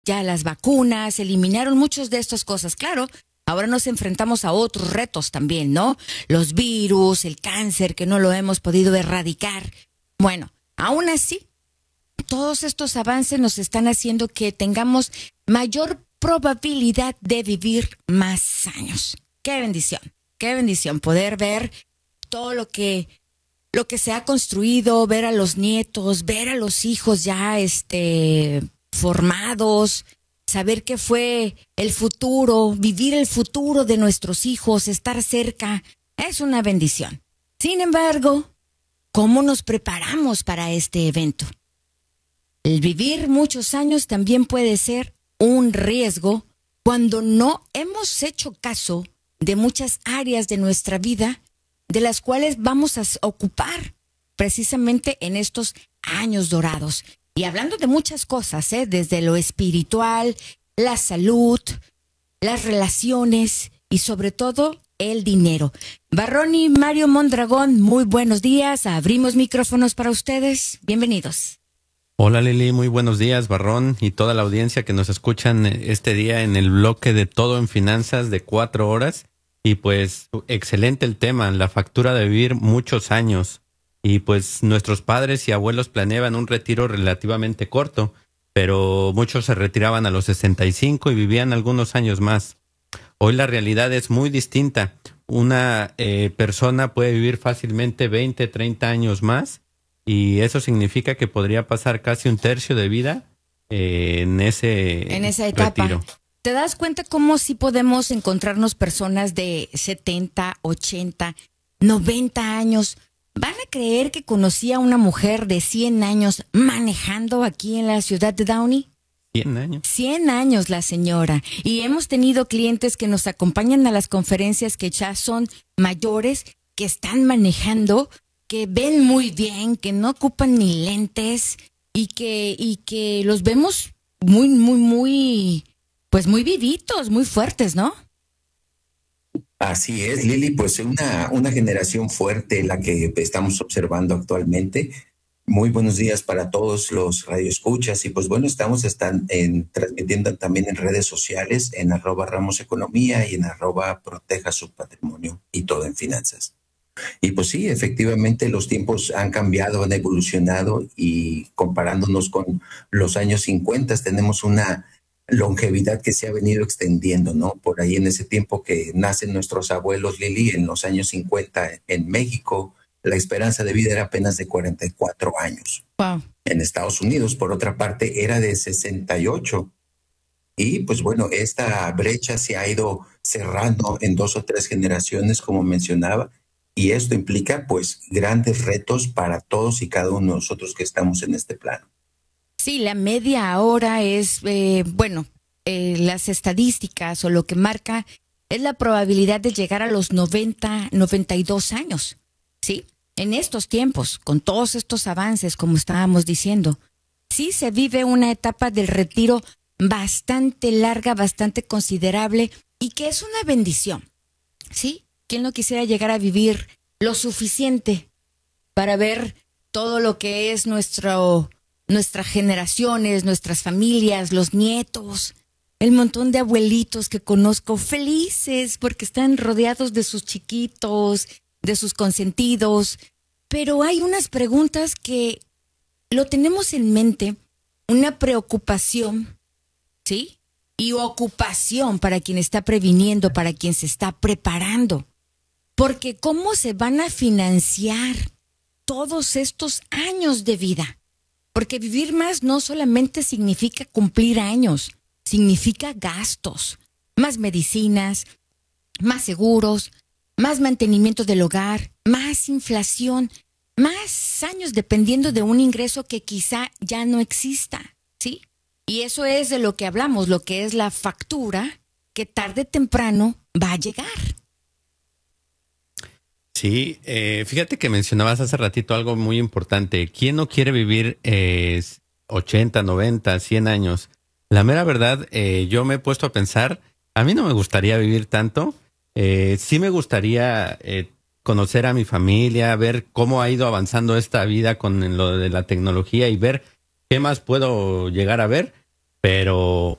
ya las vacunas eliminaron muchas de estas cosas. Claro, ahora nos enfrentamos a otros retos también, ¿no? Los virus, el cáncer, que no lo hemos podido erradicar. Bueno, aún así, todos estos avances nos están haciendo que tengamos mayor probabilidad de vivir más años. Qué bendición poder ver todo lo que se ha construido, ver a los nietos, ver a los hijos ya formados, saber qué fue el futuro, vivir el futuro de nuestros hijos, estar cerca, es una bendición. Sin embargo, ¿cómo nos preparamos para este evento? El vivir muchos años también puede ser un riesgo cuando no hemos hecho caso de muchas áreas de nuestra vida de las cuales vamos a ocupar precisamente en estos años dorados. Y hablando de muchas cosas, desde lo espiritual, la salud, las relaciones y sobre todo el dinero. Barrón y Mario Mondragón, muy buenos días. Abrimos micrófonos para ustedes. Bienvenidos. Hola Lili, muy buenos días, Barrón, y toda la audiencia que nos escuchan este día en el bloque de Todo en Finanzas de 4 horas. Y pues excelente el tema, la factura de vivir muchos años. Y pues nuestros padres y abuelos planeaban un retiro relativamente corto, pero muchos se retiraban a los 65 y vivían algunos años más. Hoy la realidad es muy distinta. Una persona puede vivir fácilmente 20, 30 años más, y eso significa que podría pasar casi un tercio de vida en esa etapa. Retiro. ¿Te das cuenta cómo sí podemos encontrarnos personas de 70, 80, 90 años? ¿Van a creer que conocí a una mujer de 100 años manejando aquí en la ciudad de Downey? 100 años. 100 años la señora. Y hemos tenido clientes que nos acompañan a las conferencias que ya son mayores, que están manejando, que ven muy bien, que no ocupan ni lentes y que los vemos muy vivitos, muy fuertes, ¿no? Así es, Lili, pues una generación fuerte la que estamos observando actualmente. Muy buenos días para todos los radioescuchas y pues bueno, transmitiendo también en redes sociales, en @RamosEconomía y en @Proteja su Patrimonio y Todo en Finanzas. Y pues sí, efectivamente los tiempos han cambiado, han evolucionado y comparándonos con los años 50 tenemos una longevidad que se ha venido extendiendo, ¿no? Por ahí en ese tiempo que nacen nuestros abuelos, Lili, en los años 50 en México, la esperanza de vida era apenas de 44 años. Wow. En Estados Unidos, por otra parte, era de 68. Y pues bueno, esta brecha se ha ido cerrando en 2 o 3 generaciones, como mencionaba, y esto implica pues grandes retos para todos y cada uno de nosotros que estamos en este plano. Sí, la media ahora es, las estadísticas o lo que marca es la probabilidad de llegar a los 90, 92 años, ¿sí? En estos tiempos, con todos estos avances, como estábamos diciendo, sí se vive una etapa del retiro bastante larga, bastante considerable y que es una bendición, ¿sí? ¿Quién no quisiera llegar a vivir lo suficiente para ver todo lo que es nuestras generaciones, nuestras familias, los nietos, el montón de abuelitos que conozco felices porque están rodeados de sus chiquitos, de sus consentidos? Pero hay unas preguntas que lo tenemos en mente, una preocupación, ¿sí? Y ocupación para quien está previniendo, para quien se está preparando. Porque ¿cómo se van a financiar todos estos años de vida? Porque vivir más no solamente significa cumplir años, significa gastos, más medicinas, más seguros, más mantenimiento del hogar, más inflación, más años dependiendo de un ingreso que quizá ya no exista, ¿sí? Y eso es de lo que hablamos, lo que es la factura que tarde o temprano va a llegar. Sí, fíjate que mencionabas hace ratito algo muy importante. ¿Quién no quiere vivir 80, 90, 100 años? La mera verdad, yo me he puesto a pensar, a mí no me gustaría vivir tanto. Sí me gustaría conocer a mi familia, ver cómo ha ido avanzando esta vida con lo de la tecnología y ver qué más puedo llegar a ver. Pero